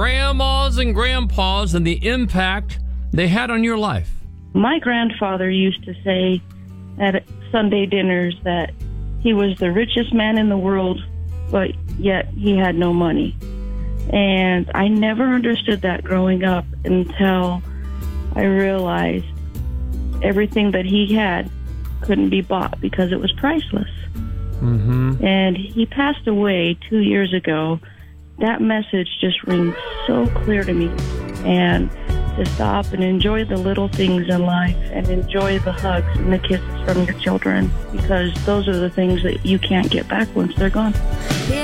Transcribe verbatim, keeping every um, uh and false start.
grandmas and grandpas and the impact they had on your life. My grandfather used to say at Sunday dinners that he was the richest man in the world, but yet he had no money. And I never understood that growing up until I realized everything that he had couldn't be bought because it was priceless. Mm-hmm. And he passed away two years ago. That message just rings so clear to me. And to stop and enjoy the little things in life and enjoy the hugs and the kisses from your children, because those are the things that you can't get back once they're gone.